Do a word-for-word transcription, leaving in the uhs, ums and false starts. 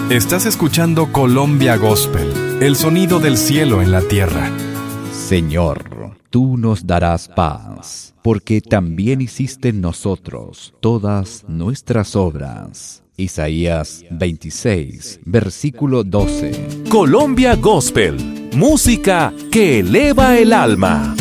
Estás escuchando Colombia Gospel, el sonido del cielo en la tierra. Señor, tú nos darás paz, porque también hiciste en nosotros todas nuestras obras. Isaías veintiséis, versículo doce. Colombia Gospel, música que eleva el alma.